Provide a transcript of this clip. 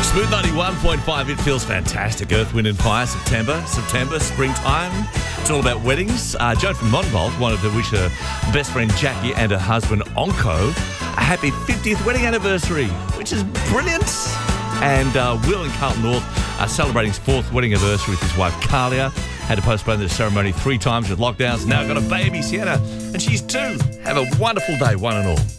Smooth 91.5, it feels fantastic. Earth, Wind and Fire, September, springtime. It's all about weddings. Joan from Monvolt wanted to wish her best friend Jackie and her husband Onko a happy 50th wedding anniversary, which is brilliant. And Will in Carlton North are celebrating his 4th wedding anniversary with his wife Carlia. Had to postpone the ceremony 3 times with lockdowns. Now got a baby, Sienna, and she's 2. Have a wonderful day, one and all.